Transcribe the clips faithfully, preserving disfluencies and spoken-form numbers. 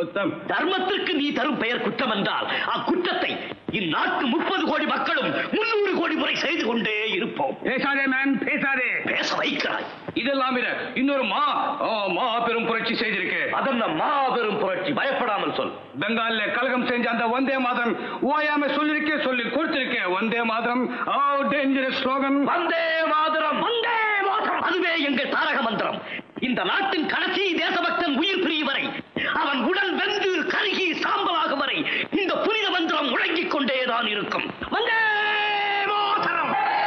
குத்தம்? தர்மத்திற்கு நீ தரும் பெயர் குற்றம் என்றால் அக்குற்றத்தை இந்நாட்டு முப்பது கோடி மக்களும் முன்னூறு கோடி முறை செய்து கொண்டே இருப்போம். பேசாதே மேன், பேசாதே. பேச வைக்கிறாய். இதெல்லாம் இன்னொரு மா மா பெரும் புரட்சி செய்திருக்கு. அதென்ன மாபெரும் புரட்சி? பயப்படாமல் சொல். பெங்கால்ல கலகம் செஞ்ச அந்த வந்தே மாதரம் ஓயாம சொல்லிருக்கே, சொல்லி கொடுத்திருக்கேன். Vande Mataram dangerous slogan. வந்தே மாதரம், வந்தே மாதரம், அதுவே எங்கள் தாரக மந்திரம். இந்த நாட்டின் கடைசி தேசபக்தன் உயிர் பிரியும் வரை, அவன் உடல் வெந்து கருகி சாம்பலாகும் வரை இந்த புனித மந்திரம் முழங்கிக் கொண்டேதான் இருக்கும். வந்தே மாதரம்.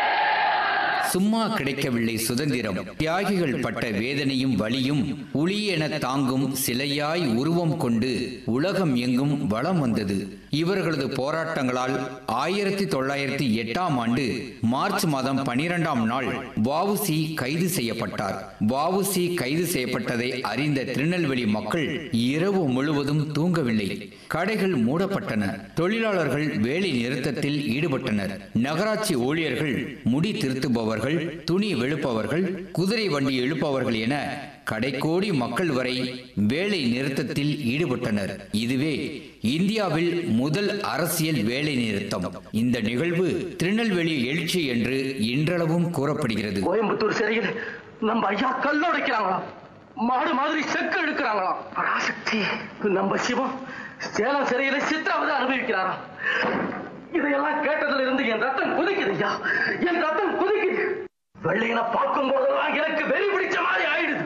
சும்மா கிடைக்கவில்லை சுதந்திரம். தியாகிகள் பட்ட வேதனையும் வலியும் உளி என தாங்கும் சிலையாய் உருவம் கொண்டு உலகம் எங்கும் வலம் வந்தது. இவர்களது போராட்டங்களால் ஆயிரத்தி தொள்ளாயிரத்தி எட்டாம் ஆண்டு மார்ச் மாதம் பனிரெண்டாம் நாள் வஉசி கைது செய்யப்பட்டார். வஉசி கைது செய்யப்பட்டதை அறிந்த திருநெல்வேலி மக்கள் இரவு முழுவதும் தூங்கவில்லை. கடைகள் மூடப்பட்டன. தொழிலாளர்கள் வேலை நிறுத்தத்தில் ஈடுபட்டனர். நகராட்சி ஊழியர்கள் முடி திருத்துபவர்கள், துணி வெளுப்பவர்கள், குதிரை வண்டி இழுப்பவர்கள் என கடைக்கோடி மக்கள் வரை வேலை நிறுத்தத்தில் ஈடுபட்டனர். இதுவே இந்தியாவில் முதல் அரசியல் வேலை நிறுத்தம். இந்த நிகழ்வு திருநெல்வேலி எழுச்சி என்று இன்றளவும் கூறப்படுகிறது. கோயம்புத்தூர் சிறையில் நம்ம ஐயா கல்லோடைக்கிறாங்களா, மாடு மாதிரி செக்கு எடுக்கிறாங்களாம். பராசக்தி, நம்ம சிவம் சேலம் சிறையில சித்திராவது அனுபவிக்கிறாரா? இதையெல்லாம் கேட்டதுல இருந்து என் ரத்தம் குதிக்குது ஐயா, என் ரத்தம் குதிக்குது. வெள்ளையனை பார்க்கும் போதெல்லாம் எனக்கு வெறி பிடிச்ச மாதிரி ஆயிடுது.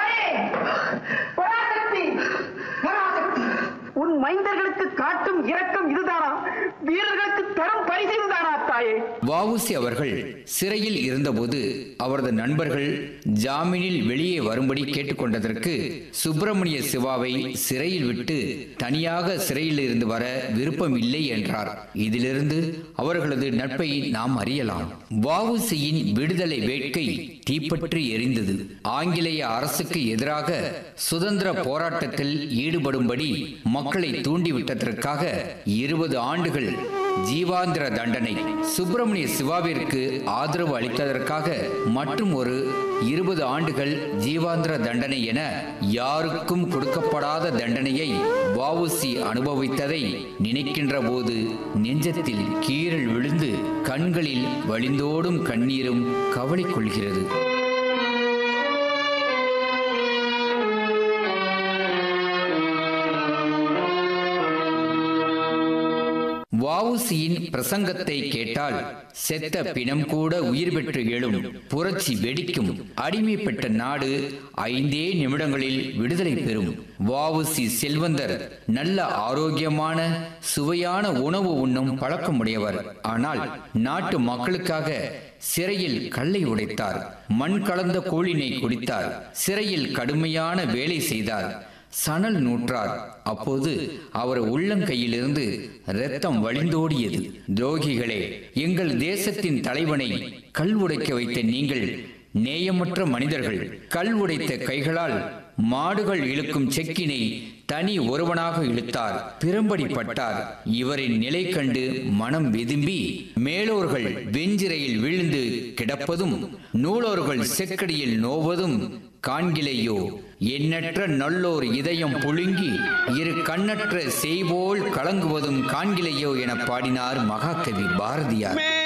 பராசக்தி, பராசக்தி, உன் மைந்தர்களுக்கு காட்டும் இரக்கம் இதுதானா? வீரர்களுக்கு தரும் பரிசு இதுதானா தாயே? வஉசி அவர்கள் சிறையில் இருந்தபோது அவரது நண்பர்கள் ஜாமீனில் வெளியே வரும்படி கேட்டுக்கொண்டதற்கு சுப்பிரமணிய சிவாவை சிறையில் விட்டு தனியாக சிறையில் இருந்து வர விருப்பம் இல்லை என்றார். இதிலிருந்து அவர்களது நட்பை நாம் அறியலாம். வஉசியின் விடுதலை வேட்கை தீப்பற்றி எரிந்தது. ஆங்கிலேய அரசுக்கு எதிராக சுதந்திர போராட்டத்தில் ஈடுபடும்படி மக்களை தூண்டிவிட்டதற்காக இருபது ஆண்டுகள் ஜீவாந்திர தண்டனை, சுப்பிரமணிய சிவாவிற்கு ஆதரவு அளித்ததற்காக மற்றும் ஒரு இருபது ஆண்டுகள் ஜீவாந்திர தண்டனை என யாருக்கும் கொடுக்கப்படாத தண்டனையை வஉசி அனுபவித்ததை நினைக்கின்ற போது நெஞ்சத்தில் கீறல் விழுந்து கண்களில் வழிந்தோடும் கண்ணீரும் கவலை கொள்கிறது. வஉசியின் பிரசங்கத்தை கேட்டால் செத்த பிணம் கூட உயிர் பெற்று எழும். புரட்சி வெடிக்கும். அடிமைப்பட்ட நாடு ஐந்தே நிமிடங்களில் விடுதலை பெறும். வஉசி செல்வந்தர் நல்ல ஆரோக்கியமான சுவையான உணவு உண்ணும் பழக்கமுடையவர். ஆனால் நாட்டு மக்களுக்காக சிறையில் கல்லை உடைத்தார். மண் கலந்த கூழினை குடித்தார். சிறையில் கடுமையான வேலை செய்தார். சணல் நூற்றார். அப்போது அவர் உள்ளங்கையிலிருந்து இரத்தம் வழிந்தோடியது. துரோகிகளே, எங்கள் தேசத்தின் தலைவனை கல் உடைக்க வைத்த நீங்கள் நேயமற்ற மனிதர்கள். கல் உடைத்த கைகளால் மாடுகள் இழுக்கும் செக்கினை தனி ஒருவனாக இழுத்தார். பிரம்படி பட்டார். இவரின் நிலை கண்டு மனம் வெதும்பி மேலோர்கள் வெஞ்சிரையில் விழுந்து கிடப்பதும் நூலோர்கள் செக்கடியில் நோவதும் காண்கிலையோ. எண்ணற்ற நல்லோர் இதயம் புழுங்கி இரு கண்ணற்ற செய்போல் கலங்குவதும் காண்கிலையோ என பாடினார் மகாகவி பாரதியார்.